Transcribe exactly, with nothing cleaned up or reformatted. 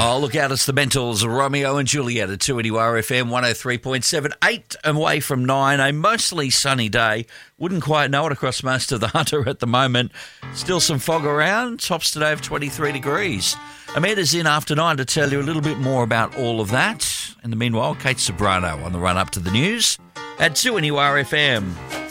Oh, look out, it's the Mentals, Romeo and Juliet at two N U R F M one oh three point seven, eight away from nine. A mostly sunny day. Wouldn't quite know it across most of the Hunter at the moment. Still some fog around. Tops today of twenty-three degrees. Amanda's in after nine to tell you a little bit more about all of that. In the meanwhile, Kate Sobrano on the run up to the news at two N U R F M.